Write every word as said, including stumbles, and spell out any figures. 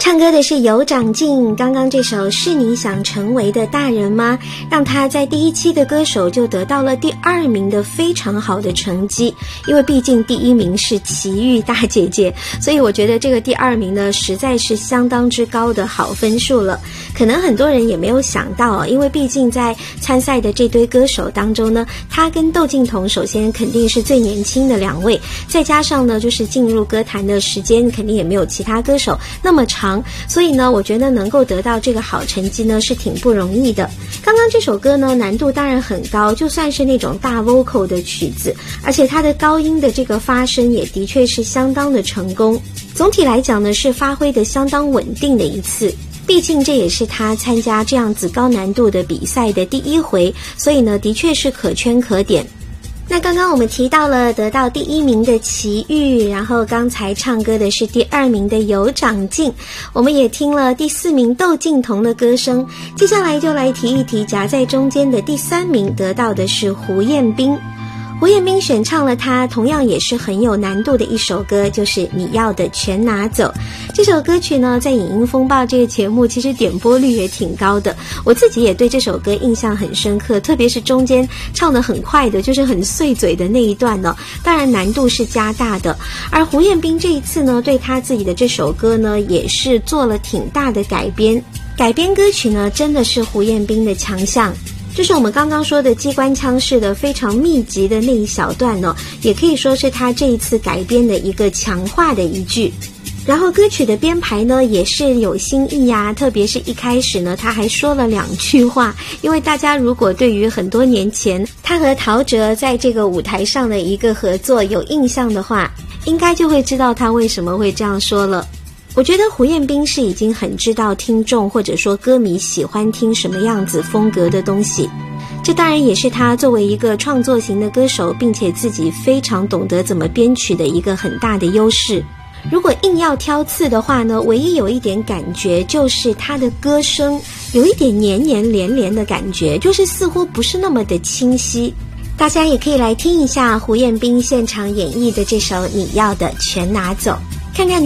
唱歌的是有长进，刚刚这首是你想成为的大人吗？让他在第一期的歌手就得到了第二名的非常好的成绩，因为毕竟第一名是奇遇大姐姐，所以我觉得这个第二名呢实在是相当之高的好分数了。可能很多人也没有想到，因为毕竟在参赛的这堆歌手当中呢，他跟窦靖童首先肯定是最年轻的两位，再加上呢就是进入歌坛的时间肯定也没有其他歌手那么长，所以呢我觉得能够得到这个好成绩呢是挺不容易的。刚刚这首歌呢难度当然很高，就算是那种大 vocal 的曲子，而且它的高音的这个发声也的确是相当的成功，总体来讲呢是发挥的相当稳定的一次。毕竟这也是他参加这样子高难度的比赛的第一回，所以呢的确是可圈可点。那刚刚我们提到了得到第一名的奇遇，然后刚才唱歌的是第二名的有长进，我们也听了第四名窦靖童的歌声，接下来就来提一提夹在中间的第三名得到的是胡彦斌。胡彦斌选唱了他同样也是很有难度的一首歌，就是你要的全拿走。这首歌曲呢在影音风暴这个节目其实点播率也挺高的，我自己也对这首歌印象很深刻，特别是中间唱得很快的就是很碎嘴的那一段呢，当然难度是加大的。而胡彦斌这一次呢对他自己的这首歌呢也是做了挺大的改编，改编歌曲呢真的是胡彦斌的强项，就是我们刚刚说的机关枪式的非常密集的那一小段呢，也可以说是他这一次改编的一个强化的一句。然后歌曲的编排呢也是有新意呀、啊，特别是一开始呢他还说了两句话，因为大家如果对于很多年前他和陶喆在这个舞台上的一个合作有印象的话，应该就会知道他为什么会这样说了。我觉得胡彦斌是已经很知道听众或者说歌迷喜欢听什么样子风格的东西，这当然也是他作为一个创作型的歌手，并且自己非常懂得怎么编曲的一个很大的优势。如果硬要挑刺的话呢，唯一有一点感觉就是他的歌声有一点黏黏连连的感觉，就是似乎不是那么的清晰。大家也可以来听一下胡彦斌现场演绎的这首你要的全拿走，看看你